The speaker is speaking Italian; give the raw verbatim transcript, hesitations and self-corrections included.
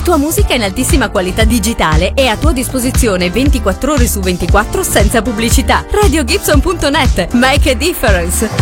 tua musica in altissima qualità digitale e a tua disposizione ventiquattro ore su ventiquattro senza pubblicità. radio gibson punto net. Make a difference.